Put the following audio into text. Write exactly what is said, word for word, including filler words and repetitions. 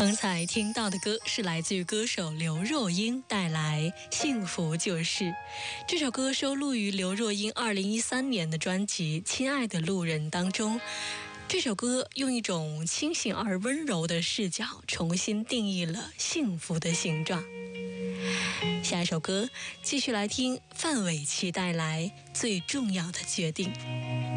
刚才听到的歌是来自于歌手刘若英带来《幸福就是》。这首歌收录于刘若英二零一三年的专辑《亲爱的路人》当中。这首歌用一种清醒而温柔的视角重新定义了幸福的形状。下一首歌继续来听范玮琪带来《最重要的决定》。